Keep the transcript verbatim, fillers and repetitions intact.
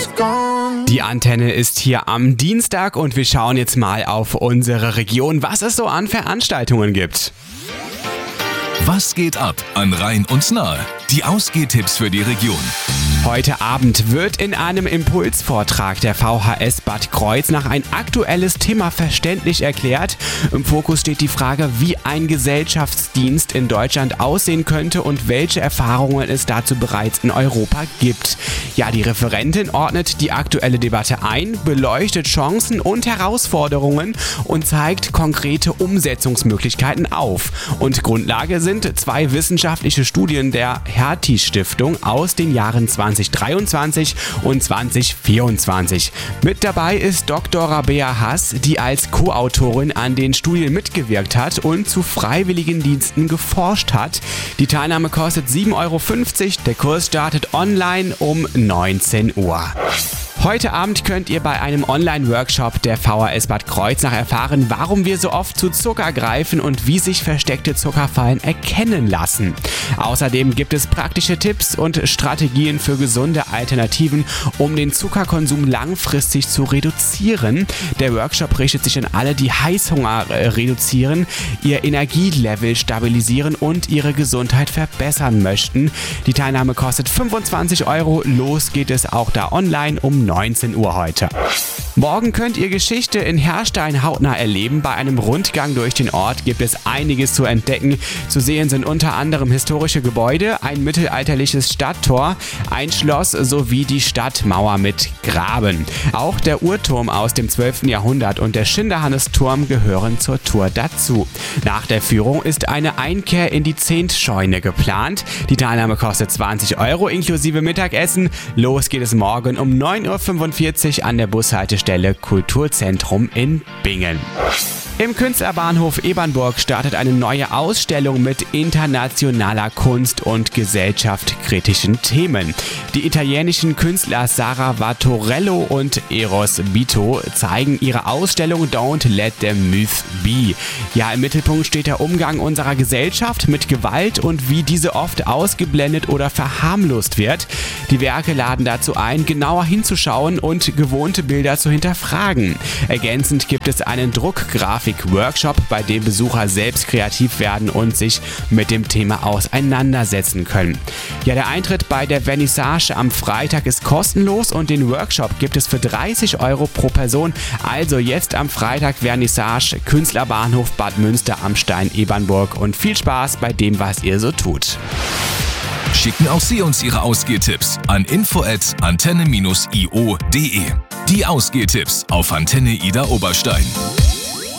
Die Antenne ist hier am Dienstag und wir schauen jetzt mal auf unsere Region, was es so an Veranstaltungen gibt. Was geht ab an Rhein und Nahe? Die Ausgehtipps für die Region. Heute Abend wird in einem Impulsvortrag der V H S Bad Kreuznach ein aktuelles Thema verständlich erklärt. Im Fokus steht die Frage, wie ein Gesellschaftsdienst in Deutschland aussehen könnte und welche Erfahrungen es dazu bereits in Europa gibt. Ja, die Referentin ordnet die aktuelle Debatte ein, beleuchtet Chancen und Herausforderungen und zeigt konkrete Umsetzungsmöglichkeiten auf. Und Grundlage sind zwei wissenschaftliche Studien der Hertie-Stiftung aus den Jahren zweitausenddreiundzwanzig und zweitausendvierundzwanzig. Mit dabei ist Doktor Rabea Hass, die als Co-Autorin an den Studien mitgewirkt hat und zu Freiwilligendiensten geforscht hat. Die Teilnahme kostet sieben Euro fünfzig, der Kurs startet online um neunzehn Uhr. Heute Abend könnt ihr bei einem Online-Workshop der V H S Bad Kreuznach erfahren, warum wir so oft zu Zucker greifen und wie sich versteckte Zuckerfallen erkennen lassen. Außerdem gibt es praktische Tipps und Strategien für gesunde Alternativen, um den Zuckerkonsum langfristig zu reduzieren. Der Workshop richtet sich an alle, die Heißhunger reduzieren, ihr Energielevel stabilisieren und ihre Gesundheit verbessern möchten. Die Teilnahme kostet fünfundzwanzig Euro. Los geht es auch da online um neunzehn Uhr heute. Morgen könnt ihr Geschichte in Herrstein hautnah erleben. Bei einem Rundgang durch den Ort gibt es einiges zu entdecken. Zu sehen sind unter anderem historische Gebäude, ein mittelalterliches Stadttor, ein Schloss sowie die Stadtmauer mit Graben. Auch der Uhrturm aus dem zwölften Jahrhundert und der Schinderhannesturm gehören zur Tour dazu. Nach der Führung ist eine Einkehr in die Zehntscheune geplant. Die Teilnahme kostet zwanzig Euro inklusive Mittagessen. Los geht es morgen um neun Uhr fünfundvierzig an der Bushaltestelle Kulturzentrum in Bingen. Im Künstlerbahnhof Ebernburg startet eine neue Ausstellung mit internationaler Kunst und gesellschaftskritischen Themen. Die italienischen Künstler Sara Vatorello und Eros Bito zeigen ihre Ausstellung Don't Let the Myth Be. Ja, im Mittelpunkt steht der Umgang unserer Gesellschaft mit Gewalt und wie diese oft ausgeblendet oder verharmlost wird. Die Werke laden dazu ein, genauer hinzuschauen und gewohnte Bilder zu hinterfragen. Ergänzend gibt es einen Druckgrafik-Workshop, bei dem Besucher selbst kreativ werden und sich mit dem Thema auseinandersetzen können. Ja, der Eintritt bei der Vernissage am Freitag ist kostenlos und den Workshop gibt es für dreißig Euro pro Person. Also jetzt am Freitag Vernissage, Künstlerbahnhof Bad Münster am Stein Ebernburg und viel Spaß bei dem, was ihr so tut. Schicken auch Sie uns Ihre Ausgehtipps an info at antenne dash i o punkt de. Die Ausgehtipps auf Antenne Ida Oberstein.